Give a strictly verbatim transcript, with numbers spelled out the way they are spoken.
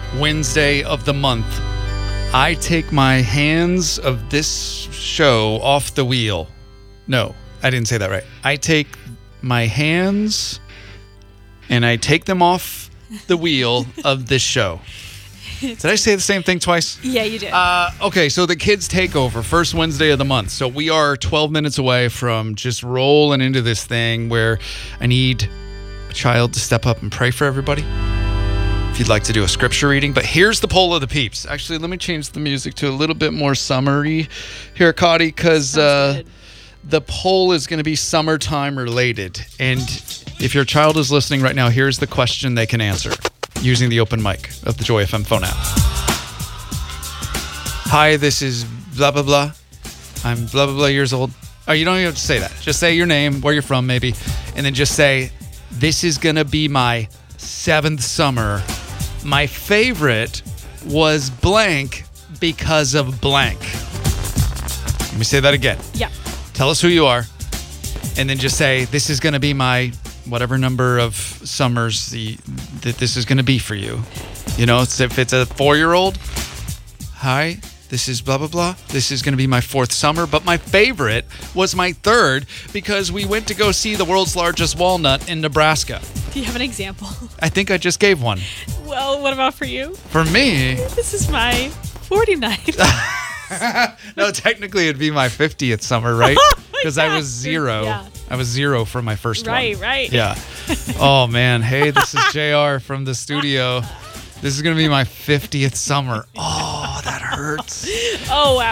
Wednesday of the month, I take my hands of this show off the wheel. No, I didn't say that right. I take my hands and I take them off the wheel of this show. Did I say the same thing twice? Yeah, you did. Uh, okay, so the kids take over first Wednesday of the month. So we are twelve minutes away from just rolling into this thing where I need a child to step up and pray for everybody. If you'd like to do a scripture reading. But here's the poll of the peeps. Actually, let me change the music to a little bit more summery here, Cotty, because uh, the poll is going to be summertime related. And if your child is listening right now, here's the question they can answer using the open mic of the Joy F M phone app. Hi, this is blah, blah, blah. I'm blah, blah, blah years old. Oh, you don't even have to say that. Just say your name, where you're from maybe, and then just say, this is going to be my seventh summer. My favorite was blank because of blank. Let me say that again. Yeah. Tell us who you are, and then just say, this is going to be my whatever number of summers the that this is going to be for you. You know, it's, if it's a four-year-old, hi, this is blah, blah, blah. This is going to be my fourth summer, but my favorite was my third because we went to go see the world's largest walnut in Nebraska. Do you have an example? I think I just gave one. Well, what about for you? For me... This is my forty-ninth. No, technically it'd be my fiftieth summer, right? Because I was zero. Yeah. I was zero for my first Right, one. right. Yeah. Oh, man. Hey, this is J R from the studio. This is going to be my fiftieth summer. Oh, that hurts. Oh, wow.